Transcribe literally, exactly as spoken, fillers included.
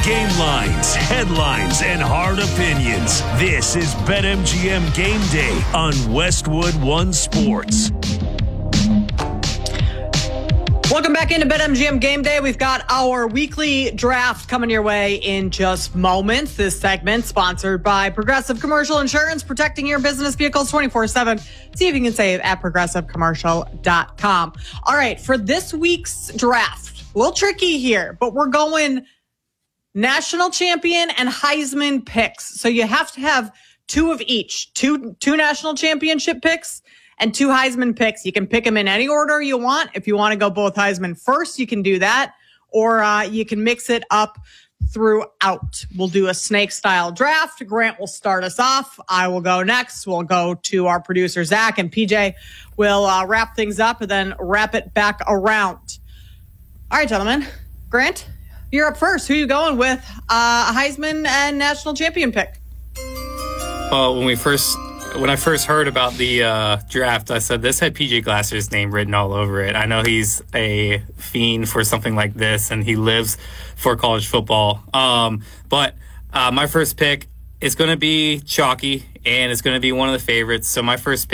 Game lines, headlines, and hard opinions. This is BetMGM Game Day on Westwood One Sports. Welcome back into BetMGM Game Day. We've got our weekly draft coming your way in just moments. This segment sponsored by Progressive Commercial Insurance, protecting your business vehicles twenty-four seven. See if you can save at progressive commercial dot com. All right, for this week's draft, a little tricky here, but we're going national champion and Heisman picks. So you have to have two of each, two two national championship picks and two Heisman picks. You can pick them in any order you want. If you want to go both Heisman first, you can do that. Or uh, you can mix it up throughout. We'll do a snake style draft. Grant will start us off. I will go next. We'll go to our producer, Zach, and P J will uh, wrap things up and then wrap it back around. All right, gentlemen. Grant, you're up first. Who are you going with? Uh, Heisman and national champion pick. Well, when we first... When I first heard about the uh, draft, I said this had P J Glasser's name written all over it. I know he's a fiend for something like this, and he lives for college football. Um, but uh, my first pick is going to be chalky, and it's going to be one of the favorites. So my first pick